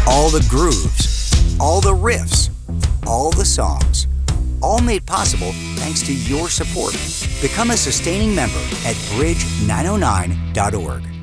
All the grooves, all the riffs, all the songs, all made possible thanks to your support. Become a sustaining member at bridge909.org.